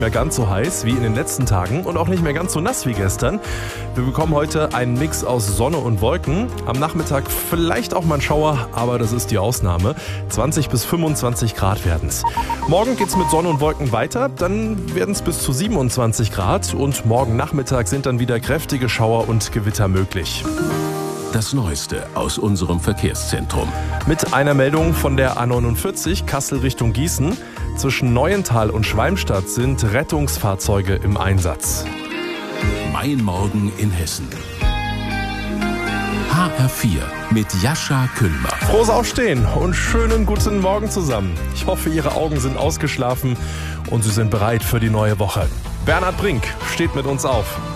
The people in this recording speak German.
Mehr ganz so heiß wie in den letzten Tagen und auch nicht mehr ganz so nass wie gestern. Wir bekommen heute einen Mix aus Sonne und Wolken. Am Nachmittag vielleicht auch mal ein Schauer, aber das ist die Ausnahme. 20 bis 25 Grad werden's. Morgen geht's mit Sonne und Wolken weiter, dann werden's bis zu 27 Grad und morgen Nachmittag sind dann wieder kräftige Schauer und Gewitter möglich. Das Neueste aus unserem Verkehrszentrum. Mit einer Meldung von der A49 Kassel Richtung Gießen. Zwischen Neuental und Schwalmstadt sind Rettungsfahrzeuge im Einsatz. Mein Morgen in Hessen. HR4 mit Jascha Küllmer. Frohes Aufstehen und schönen guten Morgen zusammen. Ich hoffe, Ihre Augen sind ausgeschlafen und Sie sind bereit für die neue Woche. Bernhard Brink steht mit uns auf.